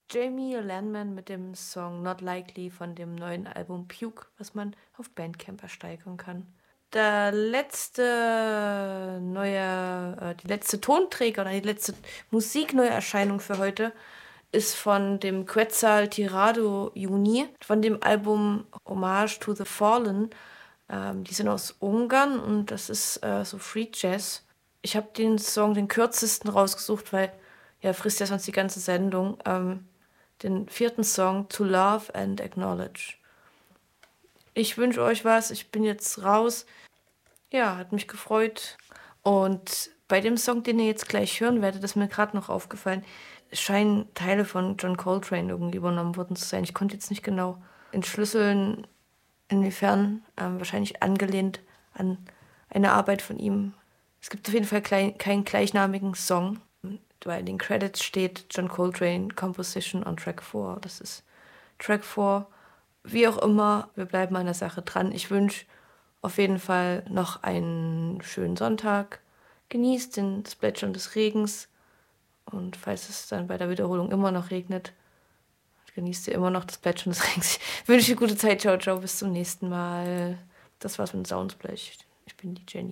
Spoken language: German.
Jamie Landman mit dem Song Not Likely von dem neuen Album Puke, was man auf Bandcamp ersteigern kann. Die letzte Tonträger oder die letzte Musikneuerscheinung für heute ist von dem Quetzal Tirado Juni, von dem Album Homage to the Fallen. Die sind aus Ungarn und das ist so Free Jazz. Ich habe den Song, den kürzesten, rausgesucht, weil frisst ja sonst die ganze Sendung. Den 4. Song, To Love and Acknowledge. Ich wünsche euch was, ich bin jetzt raus. Ja, hat mich gefreut. Und bei dem Song, den ihr jetzt gleich hören werdet, ist mir gerade noch aufgefallen, scheinen Teile von John Coltrane irgendwie übernommen worden zu sein. Ich konnte jetzt nicht genau entschlüsseln, inwiefern, wahrscheinlich angelehnt an eine Arbeit von ihm. Es gibt auf jeden Fall keinen gleichnamigen Song, weil in den Credits steht John Coltrane Composition on Track 4. Das ist Track 4. Wie auch immer, wir bleiben an der Sache dran. Ich wünsche auf jeden Fall noch einen schönen Sonntag. Genießt das Plätschern des Regens. Und falls es dann bei der Wiederholung immer noch regnet, genießt ihr immer noch das Plätschern des Regens. Ich wünsche dir gute Zeit. Ciao, ciao. Bis zum nächsten Mal. Das war's mit dem Soundsplash. Ich bin die Jenny.